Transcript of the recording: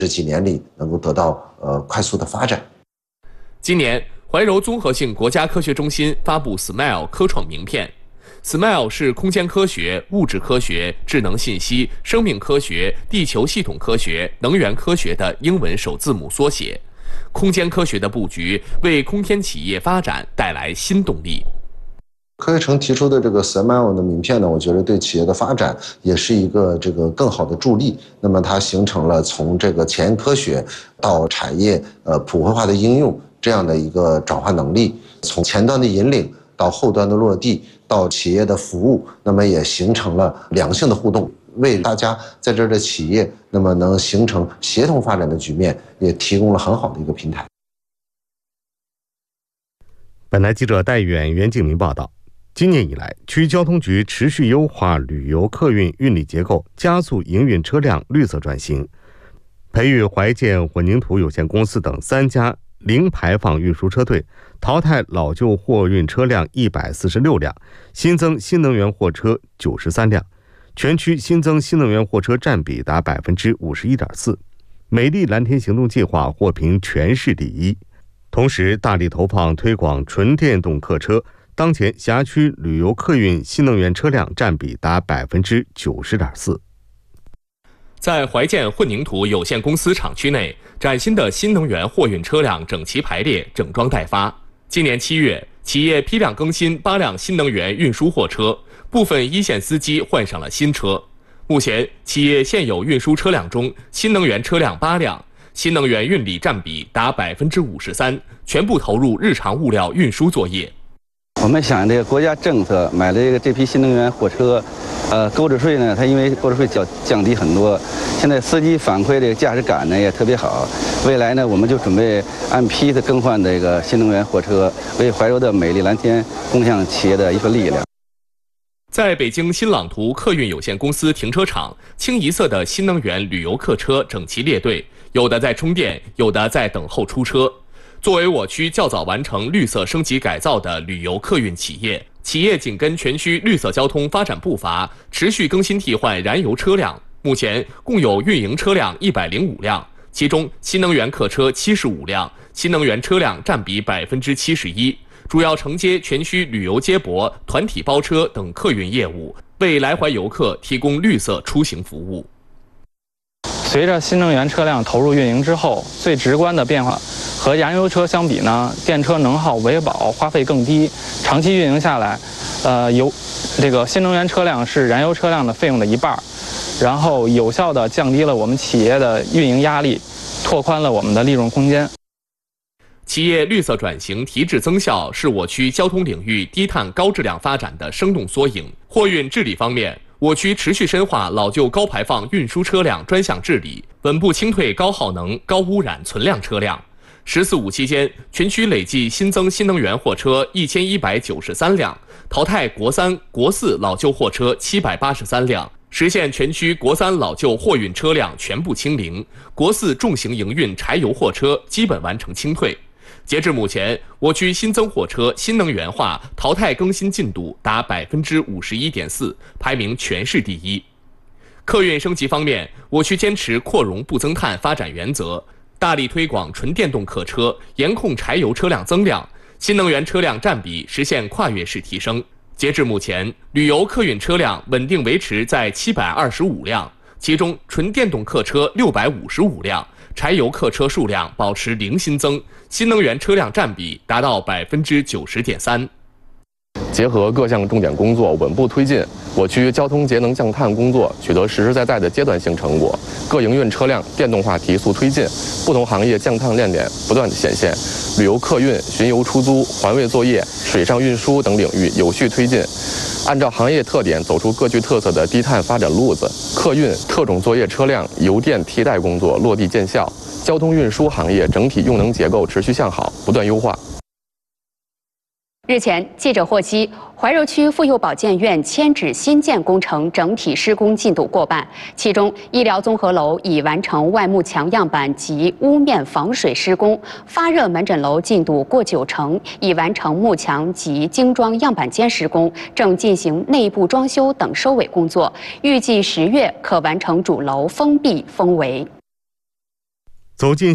这几年里能够得到快速的发展。 今年，怀柔综合性国家科学中心发布 SMILE 科创名片。SMILE 是空间科学、物质科学、智能信息、生命科学、地球系统科学、能源科学的英文首字母缩写。空间科学的布局为空天企业发展带来新动力。 科学城提出的这个 SMILE 的名片呢，我觉得对企业的发展也是一个更好的助力。那么它形成了从这个前沿科学到产业普惠化的应用这样的一个转换能力，从前端的引领到后端的落地到企业的服务，那么也形成了良性的互动，为大家在这儿的企业那么能形成协同发展的局面也提供了很好的一个平台。 本台记者戴远、袁敬明报道。今年以来，区交通局持续优化旅游客运运力结构，加速营运车辆绿色转型，培育淮建混凝土有限公司等3家零排放运输车队，淘汰老旧货运车辆146辆，新增新能源货车93辆，全区新增新能源货车占比达 51.4%。美丽蓝天行动计划获评全市第1。同时，大力投放推广纯电动客车。当前辖区旅游客运新能源车辆占比达 90.4%。 在淮建混凝土有限公司厂区内，崭新的新能源货运车辆整齐排列，整装待发。今年7月，企业批量更新8辆新能源运输货车，部分一线司机换上了新车。目前，企业现有运输车辆中，新能源车辆8辆，新能源运力占比达 53%， 全部投入日常物料运输作业。 我们想这个国家政策买了这批新能源货车，购置税呢，它因为购置税降低很多，现在司机反馈这个驾驶感呢也特别好。未来呢，我们就准备按批次更换这个新能源货车，为怀柔的美丽蓝天共享企业的一份力量。 在北京新朗图客运有限公司停车场，清一色的新能源旅游客车整齐列队，有的在充电，有的在等候出车。作为我区较早完成绿色升级改造的旅游客运企业紧跟全区绿色交通发展步伐，持续更新替换燃油车辆。目前共有运营车辆105辆，其中新能源客车75辆，新能源车辆占比 71%， 主要承接全区旅游接驳、团体包车等客运业务，为来淮游客提供绿色出行服务。 随着新能源车辆投入运营之后，最直观的变化和燃油车相比呢，电车能耗维保花费更低，长期运营下来，这个新能源车辆是燃油车辆的费用的1半，然后有效地降低了我们企业的运营压力，拓宽了我们的利润空间。 企业绿色转型提质增效是我区交通领域低碳高质量发展的生动缩影。货运治理方面，我区持续深化老旧高排放运输车辆专项治理，稳步清退高耗能、高污染存量车辆。“14·5”期间，全区累计新增新能源货车1193辆，淘汰国3、国4老旧货车783辆，实现全区国3老旧货运车辆全部清零，国4重型营运柴油货车基本完成清退。截至目前，我区新增货车新能源化淘汰更新进度达 51.4%， 排名全市第1。客运升级方面，我区坚持扩容不增碳发展原则，大力推广纯电动客车，严控柴油车辆增量，新能源车辆占比实现跨越式提升。截至目前，旅游客运车辆稳定维持在725辆，其中纯电动客车655辆，柴油客车数量保持零新增，新能源车辆占比达到 90.3%。 结合各项重点工作稳步推进，我区交通节能降碳工作取得实实在在的阶段性成果，各营运车辆电动化提速推进，不同行业降碳亮点不断显现。旅游客运、巡游出租、环卫作业、水上运输等领域有序推进，按照行业特点走出各具特色的低碳发展路子。客运、特种作业车辆油电替代工作落地见效，交通运输行业整体用能结构持续向好，不断优化。 日前，记者获悉，怀柔区妇幼保健院迁址新建工程整体施工进度过半，其中医疗综合楼已完成外幕墙样板及屋面防水施工，发热门诊楼进度过90%，已完成幕墙及精装样板间施工，正进行内部装修等收尾工作，预计10月可完成主楼封闭封围。 走进